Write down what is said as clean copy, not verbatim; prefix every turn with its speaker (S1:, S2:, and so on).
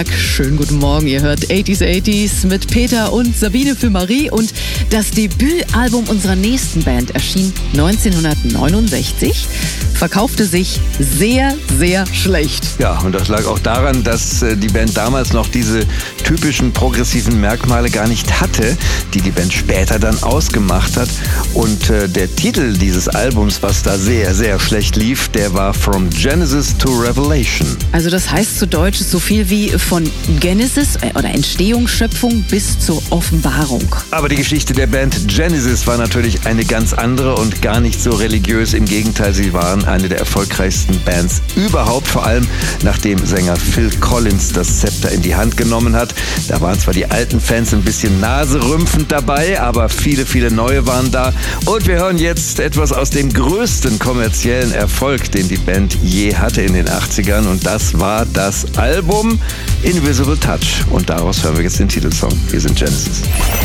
S1: Tag, schönen guten Morgen. Ihr hört 80s mit Peter und Sabine für Marie. Und das Debütalbum unserer nächsten Band erschien 1969, verkaufte sich sehr, sehr schlecht.
S2: Ja, und das lag auch daran, dass die Band damals noch diese typischen progressiven Merkmale gar nicht hatte, die die Band später dann ausgemacht hat. Und der Titel dieses Albums, was da sehr, sehr schlecht lief, der war From Genesis to Revelation.
S1: Also das heißt zu Deutsch so viel wie von Genesis oder Entstehung, Schöpfung bis zur Offenbarung.
S2: Aber die Geschichte der Band Genesis war natürlich eine ganz andere und gar nicht so religiös. Im Gegenteil, sie waren eine der erfolgreichsten Bands überhaupt, vor allem nachdem Sänger Phil Collins das Zepter in die Hand genommen hat. Da waren zwar die alten Fans ein bisschen naserümpfend dabei, aber viele, viele neue waren da. Und wir hören jetzt etwas aus dem größten kommerziellen Erfolg, den die Band je hatte in den 80ern. Und das war das Album Invisible Touch. Und daraus hören wir jetzt den Titelsong. Wir sind Genesis.